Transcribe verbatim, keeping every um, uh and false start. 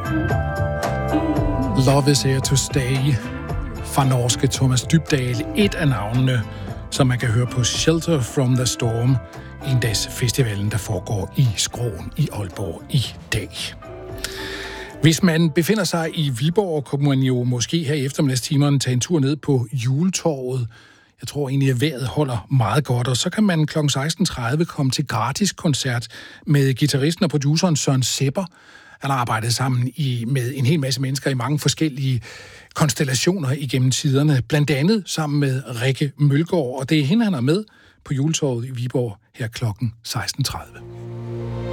Love is here to stay fra norske Thomas Dybdahl. Et af navnene, som man kan høre på Shelter from the Storm, en dags festivalen, der foregår i Skråen i Aalborg i dag. Hvis man befinder sig i Viborg, kunne man jo måske her i eftermiddagstimerne tage en tur ned på Juletorvet. Jeg tror egentlig, at vejret holder meget godt, og så kan man kl. seksten tredive komme til gratis koncert med guitaristen og produceren Søren Sepper. Han har arbejdet sammen i, med en hel masse mennesker i mange forskellige konstellationer igennem tiderne, blandt andet sammen med Rikke Mølgaard, og det er hende, han er med på Juletorvet i Viborg her klokken seksten tredive.